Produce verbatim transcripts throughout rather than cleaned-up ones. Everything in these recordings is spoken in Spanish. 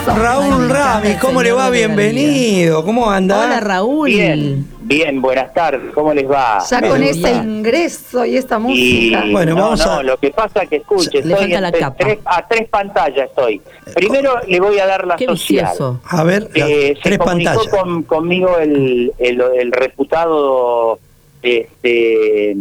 Raúl Rami, ¿cómo le va? Bienvenido. ¿Cómo anda? Hola, Raúl. Bien, bien, buenas tardes. ¿Cómo les va? Ya con ese ingreso y esta música. Y, bueno, no, vamos no, a... lo que pasa que escuche, Le estoy falta la entre capa. tres, a tres pantallas estoy. Primero le voy a dar la Qué social. vicioso. A ver, Eh, se tres comunicó pantallas. con, conmigo el, el, el reputado este,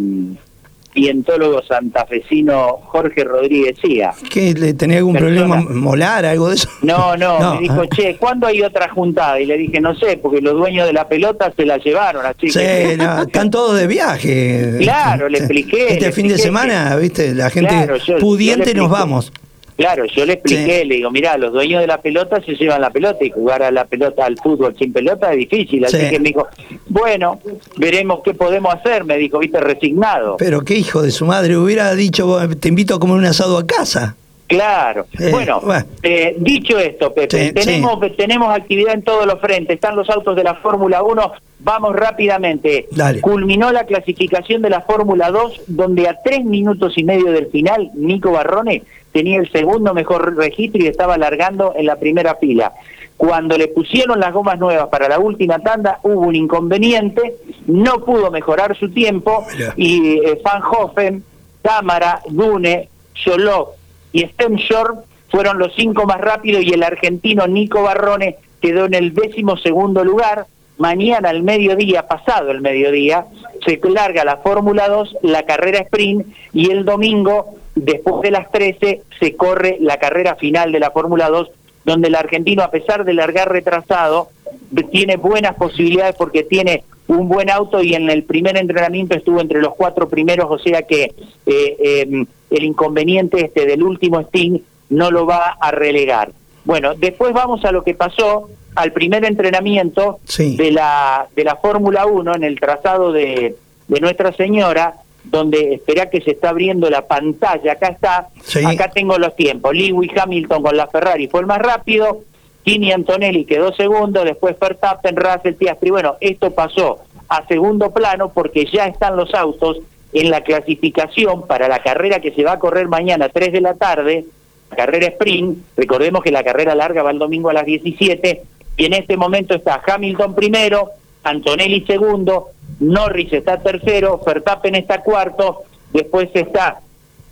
cientólogo santafesino Jorge Rodríguez Cía. ¿Qué, le tenía algún Persona. problema molar, algo de eso? No, no, No, me dijo, ah. che, ¿cuándo hay otra juntada? Y le dije, no sé, porque los dueños de la pelota se la llevaron, así Sí, que... no, están todos de viaje. Claro, le Sí. expliqué, Este le fin de expliqué semana, viste, la gente Claro, yo- pudiente yo le nos expliqué. vamos. Claro, yo le expliqué, Sí. le digo, mirá, los dueños de la pelota se llevan la pelota y jugar a la pelota, al fútbol sin pelota es difícil. Así Sí. que me dijo, bueno, veremos qué podemos hacer, me dijo, viste, resignado. Pero qué hijo de su madre, hubiera dicho, te invito a comer un asado a casa. Claro. Eh, bueno, bueno. eh, dicho esto, Pepe, Sí, tenemos, tenemos actividad en todos los frentes, están los autos de la Fórmula uno, vamos rápidamente. Dale. Culminó la clasificación de la Fórmula dos, donde a tres minutos y medio del final, Nico Barrone tenía el segundo mejor registro y estaba largando en la primera fila. Cuando le pusieron las gomas nuevas para la última tanda, hubo un inconveniente, no pudo mejorar su tiempo, Mirá. y eh, Van Hoffen, Cámara, Dune, Jolot y Stemshore fueron los cinco más rápidos y el argentino Nico Barrone quedó en el décimo segundo lugar. Mañana al mediodía, pasado el mediodía, se larga la Fórmula dos, la carrera sprint, y el domingo, después de las trece, se corre la carrera final de la Fórmula dos, donde el argentino, a pesar de largar retrasado, tiene buenas posibilidades porque tiene un buen auto y en el primer entrenamiento estuvo entre los cuatro primeros, o sea que eh, eh, el inconveniente este del último stint no lo va a relegar. Bueno, después vamos a lo que pasó al primer entrenamiento Sí. de la de la Fórmula uno en el trazado de, de Nuestra Señora, donde espera que se está abriendo la pantalla, acá está, Sí. acá tengo los tiempos. Lewis Hamilton con la Ferrari fue el más rápido, Kimi Antonelli quedó segundo, después Verstappen, Russell, Piastri. Bueno, esto pasó a segundo plano porque ya están los autos en la clasificación para la carrera que se va a correr mañana a tres de la tarde, carrera sprint. Recordemos que la carrera larga va el domingo a las diecisiete, y en este momento está Hamilton primero, Antonelli segundo, Norris está tercero, Verstappen está cuarto, después está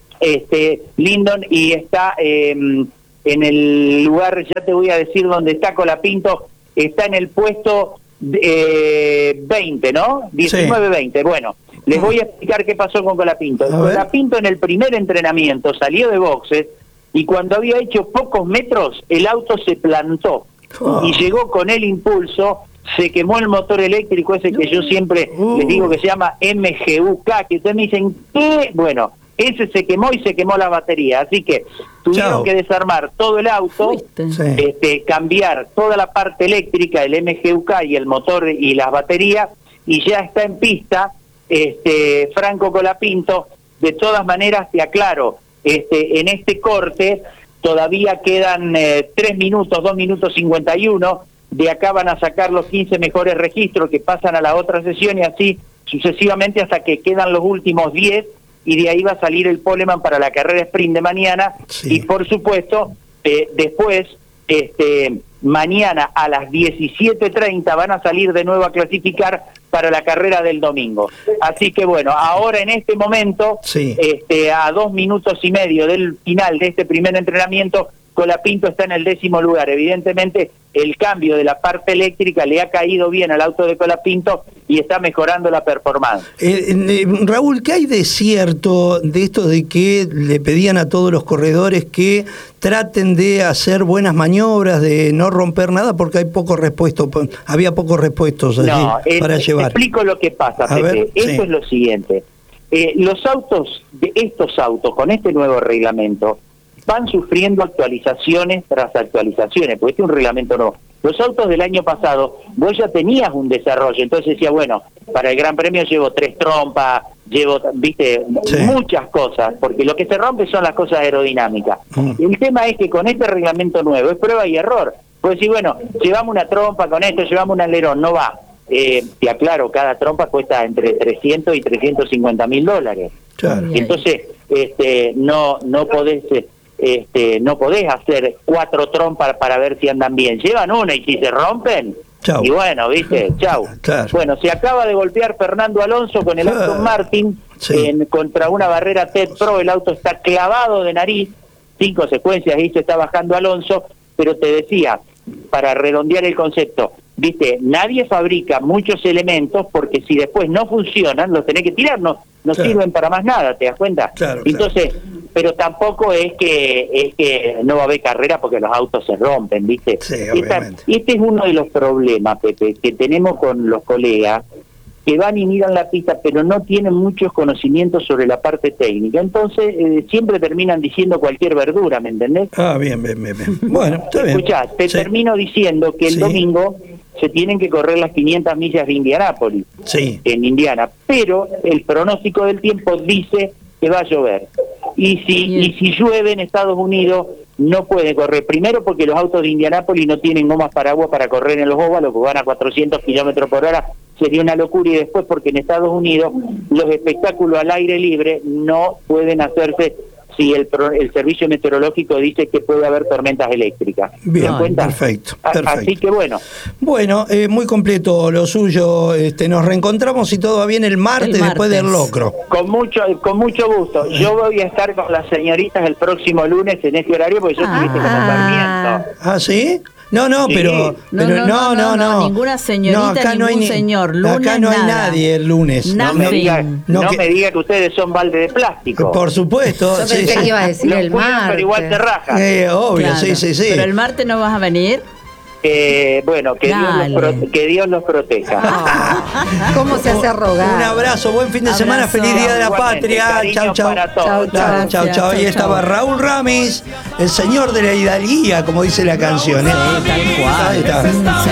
este Lindon y está eh, en el lugar, ya te voy a decir dónde está Colapinto, está en el puesto eh, veinte, ¿no? diecinueve veinte. Bueno, les voy a explicar qué pasó con Colapinto. A ver. Colapinto en el primer entrenamiento salió de boxes y cuando había hecho pocos metros el auto se plantó Oh. y llegó con el impulso, se quemó el motor eléctrico ese que yo siempre Uh. les digo que se llama M G U K, que ustedes me dicen, ¿qué? Bueno, ese se quemó y se quemó la batería, así que tuvieron Chao. que desarmar todo el auto, Fuiste. Sí. este, cambiar toda la parte eléctrica, el M G U K y el motor y las baterías, y ya está en pista este Franco Colapinto. De todas maneras, te aclaro, este, en este corte todavía quedan eh, tres minutos, dos minutos cincuenta y uno, de acá van a sacar los quince mejores registros que pasan a la otra sesión y así sucesivamente hasta que quedan los últimos diez, y de ahí va a salir el poleman para la carrera sprint de mañana. Sí. Y por supuesto, eh, después, este mañana a las diecisiete treinta van a salir de nuevo a clasificar para la carrera del domingo. Así que bueno, ahora en este momento, Sí. este a dos minutos y medio del final de este primer entrenamiento, Colapinto está en el décimo lugar. Evidentemente, el cambio de la parte eléctrica le ha caído bien al auto de Colapinto y está mejorando la performance. Eh, eh, Raúl, ¿qué hay de cierto de esto de que le pedían a todos los corredores que traten de hacer buenas maniobras, de no romper nada porque hay pocos repuestos, había pocos repuestos allí No, eh, para te llevar? explico lo que pasa, A Pepe. ver, Esto sí. es lo siguiente. Eh, los autos, de estos autos, con este nuevo reglamento, van sufriendo actualizaciones tras actualizaciones, porque este es un reglamento nuevo. Los autos del año pasado, vos ya tenías un desarrollo, entonces decía, bueno, para el Gran Premio llevo tres trompas, llevo, viste, Sí. muchas cosas, porque lo que se rompe son las cosas aerodinámicas. Mm. El tema es que con este reglamento nuevo es prueba y error. Puedes decir, bueno, llevamos una trompa con esto, llevamos un alerón, no va. Eh, te aclaro, cada trompa cuesta entre trescientos y trescientos cincuenta mil dólares. Claro. Y entonces, este, no, no podés... eh, este, no podés hacer cuatro trompas para ver si andan bien. Llevan una y si se rompen, chau. Y bueno, ¿viste? Chau. Claro. Bueno, se acaba de golpear Fernando Alonso con el Aston Martin sí. en, contra una barrera T E D Pro. El auto está clavado de nariz. Cinco secuencias y se está bajando Alonso. Pero te decía, para redondear el concepto, ¿viste? Nadie fabrica muchos elementos porque si después no funcionan, los tenés que tirar. No, no claro. sirven para más nada, ¿te das cuenta? Claro, Entonces... claro. Pero tampoco es que es que no va a haber carrera porque los autos se rompen, ¿viste? Sí, Esta, este es uno de los problemas, Pepe, que tenemos con los colegas que van y miran la pista, pero no tienen muchos conocimientos sobre la parte técnica. Entonces, eh, siempre terminan diciendo cualquier verdura, ¿me entendés? Ah, bien, bien, bien. bien. Bueno, está bien. Escuchá, te sí. termino diciendo que el sí. domingo se tienen que correr las quinientas millas de Indianápolis, sí. en Indiana, pero el pronóstico del tiempo dice que va a llover. Y si Bien. y si llueve en Estados Unidos, no puede correr. Primero porque los autos de Indianápolis no tienen gomas paraguas para correr en los óvalos, que van a cuatrocientos kilómetros por hora, sería una locura. Y después porque en Estados Unidos los espectáculos al aire libre no pueden hacerse si el, el servicio meteorológico dice que puede haber tormentas eléctricas. Bien, perfecto, perfecto. Así que bueno. Bueno, eh, muy completo lo suyo. Este, nos reencontramos si todo va bien el martes, el martes. después del locro. Con mucho con mucho gusto. Yo voy a estar con las señoritas el próximo lunes en este horario porque yo ah. tuviste como Sarmiento. ¿Ah, sí? No, no, sí. pero, pero no, no, no, no, no, ninguna señorita, no, acá ningún no hay ni, señor. Lunes, acá no hay nada. nadie el lunes. No me diga, no no que, me diga que ustedes son balde de plástico. Por supuesto. Yo pensé sí, que sí. iba a decir Lo el martes. Pero igual te rajas. Eh, obvio, claro. sí, sí, sí. Pero el martes no vas a venir. Eh, bueno, que Dios, los pro, que Dios los proteja. Oh. ¿Cómo se hace rogar? Un abrazo, buen fin de abrazo. semana, feliz Día de la Patria. Chau, chau. Chau, chau, chau, chau. Ahí estaba Raúl Ramis, el señor de la hidalguía, como dice la canción. ¿eh? Sí, tal cual. Ahí está.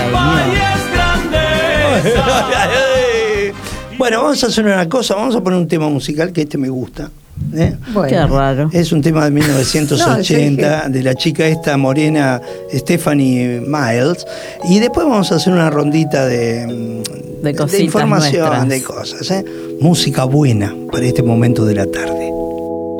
Bueno, vamos a hacer una cosa, vamos a poner un tema musical que este me gusta. ¿Eh? Bueno. Qué raro. Es un tema de mil novecientos ochenta no, de la chica esta morena Stephanie Miles, y después vamos a hacer una rondita de, de, de información, nuestras. de cosas, ¿eh? Música buena para este momento de la tarde.